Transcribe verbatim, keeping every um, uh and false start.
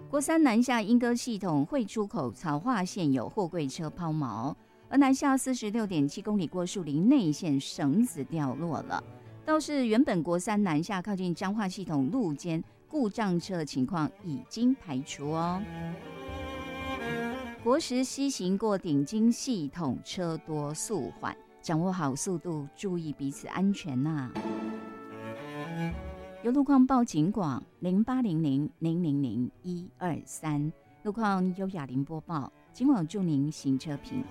国三南下莺歌系统会出口曹化线有货柜车抛锚，而南下四十六点七公里过树林内线绳子掉落了。倒是原本国三南下靠近彰化系统路肩故障车的情况已经排除哦。国十西行过顶金系统车多速缓，掌握好速度，注意彼此安全呐、啊。有路况报警广零八零零零零零一二三，路况优雅林播报，今晚祝您行车平